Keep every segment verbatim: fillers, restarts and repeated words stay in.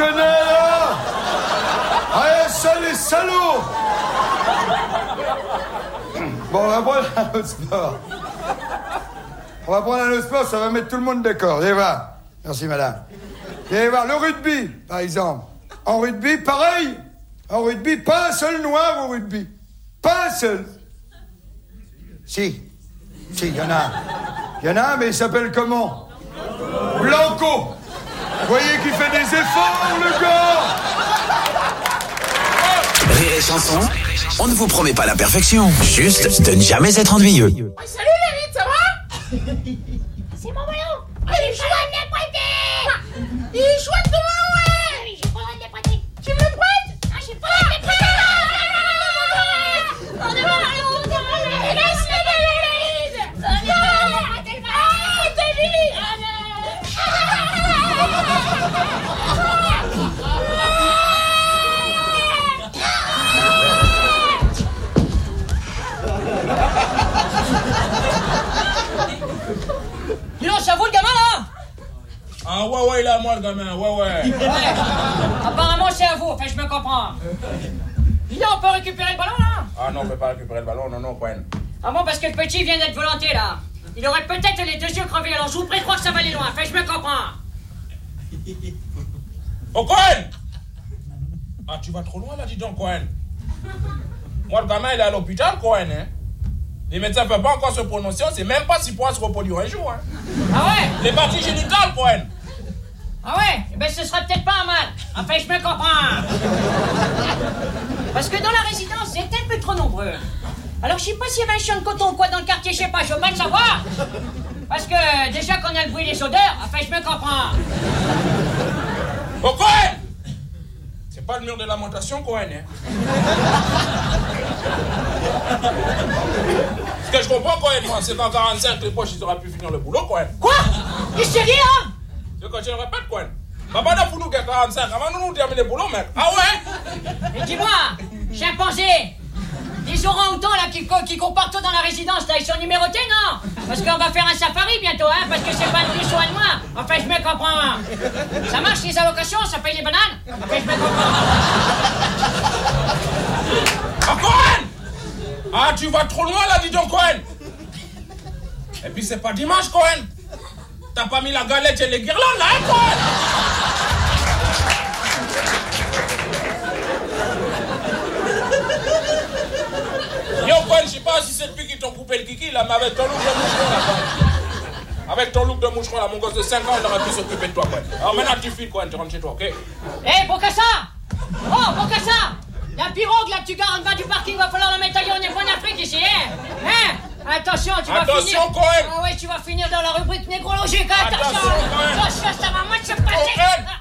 déconner, là? Allez, ça, les salauds! Bon, on va prendre un autre sport. On va prendre un autre sport, ça va mettre tout le monde d'accord. Allez voir. Merci, madame. Allez voir, le rugby, par exemple. En rugby, pareil. En rugby, pas un seul noir au rugby. Pas un seul. Si. Si, il y en a un. Il y en a un, mais il s'appelle comment? Blanco. Vous voyez qu'il fait des efforts, le gars. Rire et chanson, on ne vous promet pas la perfection, juste de ne jamais être ennuyeux. Oh, salut David, ça va? C'est mon ballon. Oh, il est chouette de les prêter. Il est chouette comment, ouais? Oui, j'ai pas le droit de les prêter. Tu me le prêtes? Ah, j'ai pas le droit de les prêter. On est mal, on est mal. Laisse-le, David. Arrêtez le ballon. Ah, David. Ah, non. Dis donc, ça vaut le gamin là? Ah ouais ouais il est à moi le gamin, ouais ouais. Ouais. Apparemment c'est à vous, enfin je me comprends. Dis donc, on peut récupérer le ballon là? Ah non, on peut pas récupérer le ballon, non non Cohen. Ah bon, parce que le petit vient d'être volanté là. Il aurait peut-être les deux yeux crevés, alors je vous prie de croire que ça va aller loin, enfin je me comprends. Oh Cohen! Ah tu vas trop loin là, dis donc Cohen. Moi le gamin il est à l'hôpital Cohen hein. Les médecins ne peuvent pas encore se prononcer, on sait même pas s'il pourra se reproduire un jour. Hein. Ah ouais? Les parties génitales, Cohen. Ah ouais? Eh ben ce sera peut-être pas un mal. Enfin, je me comprends. Parce que dans la résidence, vous êtes un peu trop nombreux. Alors, je sais pas s'il y avait un champ de coton ou quoi dans le quartier, je sais pas, je veux pas le savoir. Parce que déjà qu'on a le bruit des odeurs, enfin, je me comprends. Oh, Cohen! C'est pas le mur de lamentation, Cohen, hein. Ce que je comprends, Cohen, moi, c'est qu'en quarante-cinq, les poches, ils auraient pu finir le boulot, Cohen. Quoi? Qu'est-ce que tu dis, hein? C'est quand je le répète, Cohen. Papa n'a pour nous qu'à quarante-cinq, avant de nous terminer le boulot, mec. Ah ouais? Mais dis-moi, chimpanzé, les orang-outans là qui, qui courent partout dans la résidence, là, ils sont numérotés, non? Parce qu'on va faire un safari bientôt, hein, parce que c'est pas de plus ou de moins. Enfin, je me comprends. Ça marche les allocations, ça paye les bananes? Enfin, je me comprends. Ah, Cohen! Ah, tu vas trop loin là, dis donc, Cohen! Et puis c'est pas dimanche, Cohen! T'as pas mis la galette et les guirlandes là, hein, Cohen? Yo, Cohen, je sais pas si c'est depuis qu'ils t'ont coupé le kiki là, mais avec ton look de moucheron là, Cohen. Avec ton look de moucheron là, mon gosse de cinq ans, il aurait pu s'occuper de toi, Cohen. Alors maintenant, tu files, Cohen, tu rentres chez toi, ok? Hé, hey, Bocassa! Oh, Bocassa! La pirogue là que tu gares en bas du parking, va falloir la mettre ailleurs, on est pas en Afrique ici, hein? Hein? Attention, tu vas Attention, finir... Attention, Cohen! Ah ouais, tu vas finir dans la rubrique nécrologique, hein? Attention! Attention, Attention, ça va mal se passer!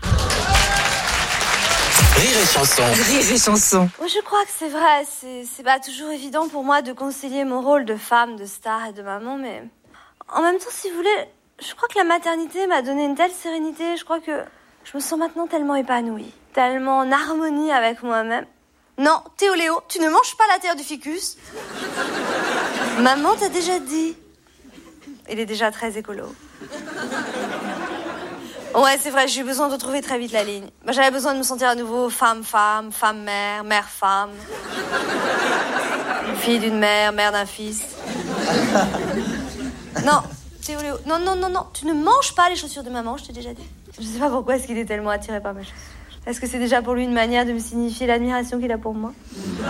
Rire et chanson. Rire et chanson. Moi, je crois que c'est vrai, c'est, c'est pas toujours évident pour moi de concilier mon rôle de femme, de star et de maman, mais en même temps, si vous voulez, je crois que la maternité m'a donné une telle sérénité, je crois que je me sens maintenant tellement épanouie, tellement en harmonie avec moi-même. Non, Théo Léo, tu ne manges pas la terre du ficus. Maman t'a déjà dit. Il est déjà très écolo. Ouais, c'est vrai, j'ai eu besoin de retrouver très vite la ligne. Bah, j'avais besoin de me sentir à nouveau femme-femme, femme-mère, mère-femme. Fille d'une mère, mère d'un fils. Non, Théo Léo, non, non, non, non, tu ne manges pas les chaussures de maman, je t'ai déjà dit. Je sais pas pourquoi est-ce qu'il est tellement attiré par mes chaussures. Est-ce que c'est déjà pour lui une manière de me signifier l'admiration qu'il a pour moi?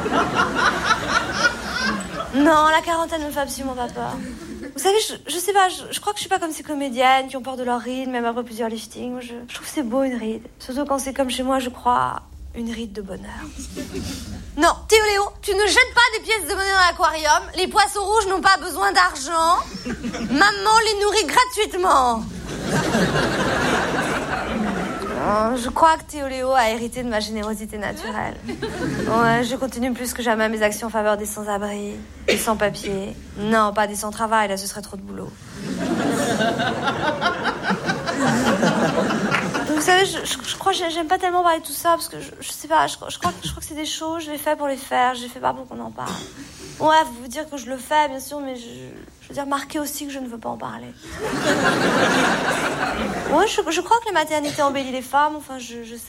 Non, la quarantaine me fait absolument pas peur. Vous savez, je, je sais pas, je, je crois que je suis pas comme ces comédiennes qui ont peur de leur ride, même après plusieurs liftings. Moi, je, je trouve que c'est beau une ride. Surtout quand c'est comme chez moi, je crois, une ride de bonheur. Non, Théo Léo, tu ne jettes pas des pièces de monnaie dans l'aquarium. Les poissons rouges n'ont pas besoin d'argent. Maman les nourrit gratuitement. Oh, je crois que Théo Léo a hérité de ma générosité naturelle. Ouais, je continue plus que jamais mes actions en faveur des sans-abri, des sans-papiers. Non, pas des sans-travail, là ce serait trop de boulot. Vous savez, je, je, je crois que j'aime pas tellement parler de tout ça, parce que je, je sais pas, je, je, crois, je crois que c'est des choses, je les fais pour les faire, je les fais pas pour qu'on en parle. Ouais, vous dire que je le fais, bien sûr, mais je, je veux dire marquer aussi que je ne veux pas en parler. Ouais, je, je crois que la maternité embellit les femmes, enfin, je, je sais.